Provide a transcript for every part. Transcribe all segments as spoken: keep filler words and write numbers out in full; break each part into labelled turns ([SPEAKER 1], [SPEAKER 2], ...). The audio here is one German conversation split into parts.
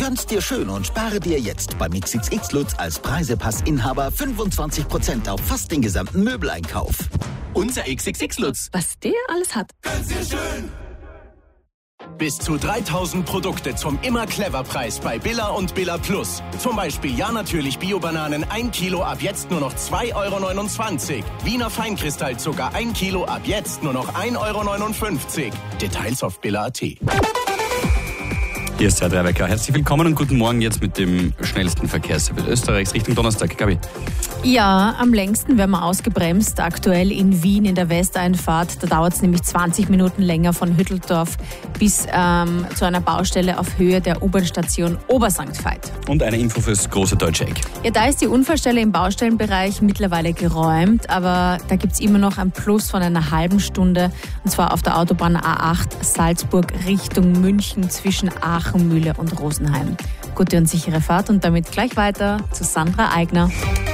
[SPEAKER 1] Gönn's dir schön und spare dir jetzt beim X X X Lutz als Preisepass-Inhaber fünfundzwanzig Prozent auf fast den gesamten Möbeleinkauf. Unser X X X Lutz.
[SPEAKER 2] Was der alles hat.
[SPEAKER 1] Gönn's dir schön.
[SPEAKER 3] Bis zu dreitausend Produkte zum Immer-Clever-Preis bei Billa und Billa Plus. Zum Beispiel ja natürlich Bio-Bananen ein Kilo ab jetzt nur noch zwei Euro neunundzwanzig. Wiener Feinkristallzucker ein Kilo ab jetzt nur noch ein Euro neunundfünfzig. Details auf billa punkt at.
[SPEAKER 4] Hier ist der Drei-Wecker. Herzlich willkommen und guten Morgen jetzt mit dem schnellsten Verkehrsservice Österreichs Richtung Donnerstag. Gabi.
[SPEAKER 2] Ja, am längsten werden wir ausgebremst. Aktuell in Wien in der Westeinfahrt. Da dauert es nämlich zwanzig Minuten länger von Hütteldorf bis ähm, zu einer Baustelle auf Höhe der U-Bahn-Station Obersankt Veit.
[SPEAKER 4] Und eine Info fürs große Deutsche Eck.
[SPEAKER 2] Ja, da ist die Unfallstelle im Baustellenbereich mittlerweile geräumt, aber da gibt es immer noch ein Plus von einer halben Stunde. Und zwar auf der Autobahn A acht Salzburg Richtung München zwischen Aachenmühle und Rosenheim. Gute und sichere Fahrt und damit gleich weiter zu Sandra Eigner.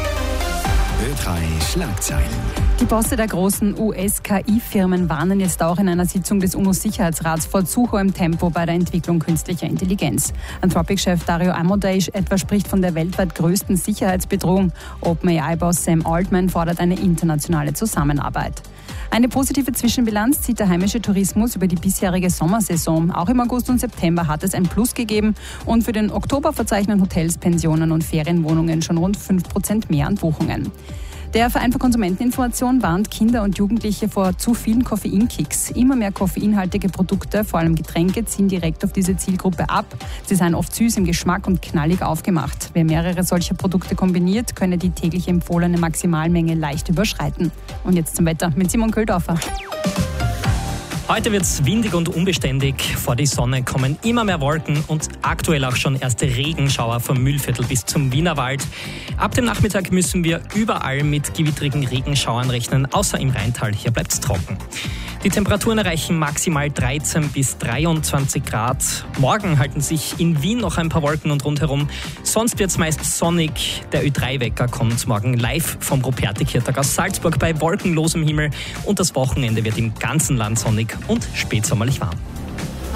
[SPEAKER 1] Ö drei Schlagzeilen.
[SPEAKER 5] Die Bosse der großen U S-K I-Firmen warnen jetzt auch in einer Sitzung des UNO-Sicherheitsrats vor zu hohem Tempo bei der Entwicklung künstlicher Intelligenz. Anthropic-Chef Dario Amodei etwa spricht von der weltweit größten Sicherheitsbedrohung. OpenAI-Boss Sam Altman fordert eine internationale Zusammenarbeit. Eine positive Zwischenbilanz zieht der heimische Tourismus über die bisherige Sommersaison. Auch im August und September hat es ein Plus gegeben und für den Oktober verzeichnen Hotels, Pensionen und Ferienwohnungen schon rund fünf Prozent mehr an Buchungen. Der Verein für Konsumenteninformation warnt Kinder und Jugendliche vor zu vielen Koffeinkicks. Immer mehr koffeinhaltige Produkte, vor allem Getränke, ziehen direkt auf diese Zielgruppe ab. Sie seien oft süß im Geschmack und knallig aufgemacht. Wer mehrere solcher Produkte kombiniert, könne die täglich empfohlene Maximalmenge leicht überschreiten. Und jetzt zum Wetter mit Simon Köhldorfer.
[SPEAKER 6] Heute wird es windig und unbeständig. Vor die Sonne kommen immer mehr Wolken und aktuell auch schon erste Regenschauer vom Mühlviertel bis zum Wienerwald. Ab dem Nachmittag müssen wir überall mit gewittrigen Regenschauern rechnen, außer im Rheintal. Hier bleibt es trocken. Die Temperaturen erreichen maximal dreizehn bis dreiundzwanzig Grad. Morgen halten sich in Wien noch ein paar Wolken und rundherum. Sonst wird es meist sonnig. Der Ö drei Wecker kommt morgen live vom Ruperti-Kirtag aus Salzburg bei wolkenlosem Himmel. Und das Wochenende wird im ganzen Land sonnig und spätsommerlich warm.